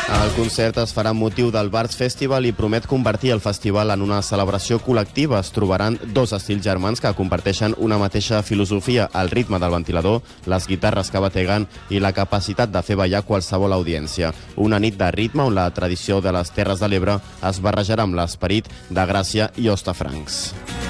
El concert es farà amb motiu del Bards Festival i promet convertir el festival en una celebració col·lectiva. Es trobaran dos estils germans que comparteixen una mateixa filosofia, el ritme del ventilador, les guitarres que bateguen i la capacitat de fer ballar qualsevol audiència. Una nit de ritme on la tradició de les Terres de l'Ebre es barrejarà amb l'esperit de Gràcia i Hostafrancs.